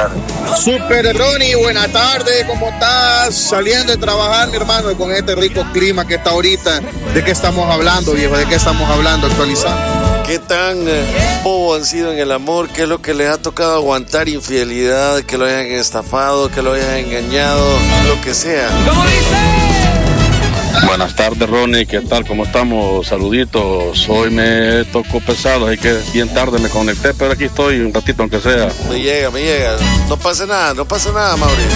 tardes. Super Ronnie, buenas tardes, ¿cómo estás? Saliendo de trabajar, mi hermano, con este rico clima que está ahorita. ¿De qué estamos hablando, viejo? ¿De qué estamos hablando? Actualizando. ¿Qué tan bobo han sido en el amor? ¿Qué es lo que les ha tocado aguantar? Infidelidad, que lo hayan estafado, que lo hayan engañado, lo que sea. ¿Cómo dice? Buenas tardes, Ronnie, ¿qué tal? ¿Cómo estamos? Saluditos. Hoy me tocó pesado, así que bien tarde me conecté, pero aquí estoy un ratito aunque sea. Me llega. No pasa nada, Mauricio.